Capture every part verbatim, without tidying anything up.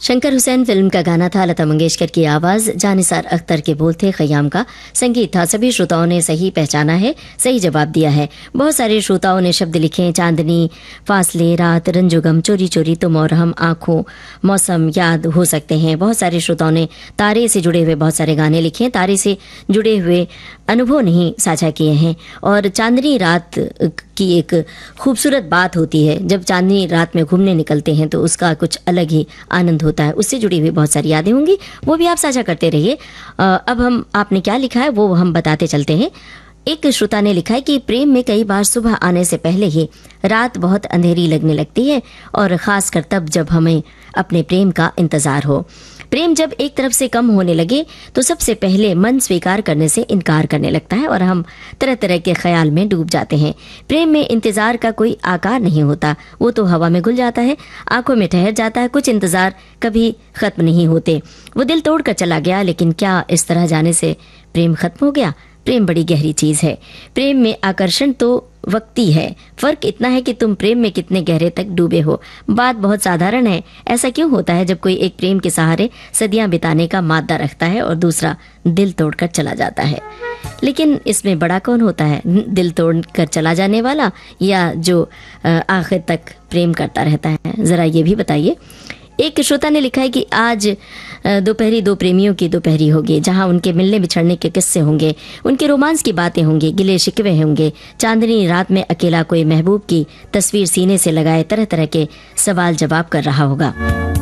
Shankar Hussain film का गाना था, लता मंगेशकर की आवाज, जानिसार अख्तर के बोल थे, खयाम का संगीत था। सभी श्रोताओं ने सही पहचाना है, सही जवाब दिया है। बहुत सारे श्रोताओं ने शब्द लिखे, चांदनी, फासले, रात, रंजुगम, चोरी चोरी, तुम और हम, आंखों, मौसम, याद हो सकते हैं। बहुत सारे श्रोताओं ने तारे से जुड़े हुए बहुत सारे गाने लिखे, तारे से जुड़े हुए अनुभव नहीं साझा किए हैं। और चांदनी रात की एक खूबसूरत बात होती है, जब चांदनी रात में घूमने निकलते हैं तो उसका कुछ अलग ही आनंद होता है। उससे जुड़ी हुई बहुत सारी यादें होंगी, वो भी आप साझा करते रहिए। अब हम आपने क्या लिखा है वो हम बताते चलते हैं। एक श्रोता ने लिखा है कि प्रेम में कई बार सुबह आने से पहले ही रात बहुत अंधेरी लगने लगती है, और खासकर तब जब हमें अपने प्रेम का इंतजार हो। प्रेम जब एक तरफ से कम होने लगे तो सबसे पहले मन स्वीकार करने से इनकार करने लगता है और हम तरह तरह के ख्याल में डूब जाते हैं। प्रेम में इंतजार का कोई आकार नहीं होता, वो तो हवा में घुल जाता है, आंखों में ठहर जाता है। कुछ इंतजार कभी खत्म नहीं होते। वो दिल तोड़कर चला गया, लेकिन क्या इस तरह जाने से प्रेम खत्म हो गया? प्रेम बड़ी गहरी चीज है। प्रेम में आकर्षण तो वक्ती है, फर्क इतना है कि तुम प्रेम में कितने गहरे तक डूबे हो। बात बहुत साधारण है। ऐसा क्यों होता है जब कोई एक प्रेम के सहारे सदियां बिताने का मादा रखता है और दूसरा दिल तोड़कर चला जाता है? लेकिन इसमें बड़ा कौन होता है, दिल तोड़कर चला जाने वाला या जो आखिर तक प्रेम करता रहता है? जरा ये भी बताइए। एक श्रोता ने लिखा है कि आज दोपहरी दो प्रेमियों की दोपहरी होगी, जहां उनके मिलने बिछड़ने के किस्से होंगे, उनके रोमांस की बातें होंगी, गिले शिकवे होंगे। चांदनी रात में अकेला कोई महबूब की तस्वीर सीने से लगाए तरह तरह के सवाल जवाब कर रहा होगा।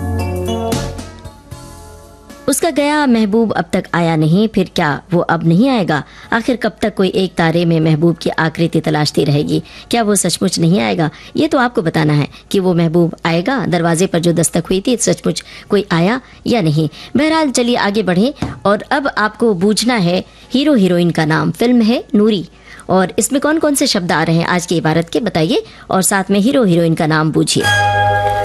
उसका गया महबूब अब तक आया नहीं, फिर क्या वो अब नहीं आएगा? आखिर कब तक कोई एक तारे में महबूब की आकृति तलाशती रहेगी? क्या वो सचमुच नहीं आएगा? ये तो आपको बताना है कि वो महबूब आएगा। दरवाजे पर जो दस्तक हुई थी, सचमुच कोई आया या नहीं? बहरहाल चलिए आगे बढ़े, और अब आपको बूझना है हीरो हीरोइन का नाम। फिल्म है नूरी, और इसमें कौन कौन से शब्द आ रहे हैं आज की इबारत के, बताइए, और साथ में हीरो हीरोइन का नाम बूझिए।